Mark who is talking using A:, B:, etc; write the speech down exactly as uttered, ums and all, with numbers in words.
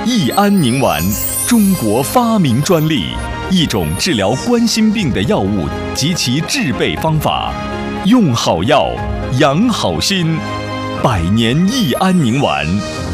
A: 益安宁丸，中国发明专利，一种治疗冠心病的药物及其制备方法。用好药，养好心，百年益安宁丸。